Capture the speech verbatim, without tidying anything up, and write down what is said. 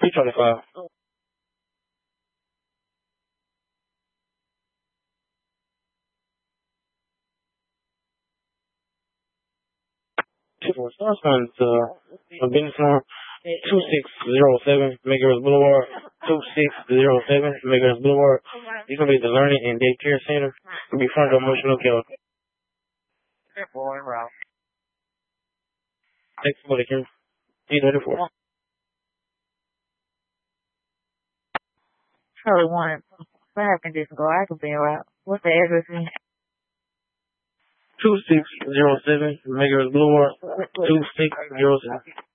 three twenty-five. Two four stars on uh, business number two six zero seven Makers Boulevard. Two six zero seven Makers Boulevard. These gonna be the Learning and Daycare Center. Will be front of emotional care. Thanks for the Q. T thirty-four. Charlie one. What happened this go? I could be around. What's the address? Two six zero seven Makers Boulevard. Two six zero seven.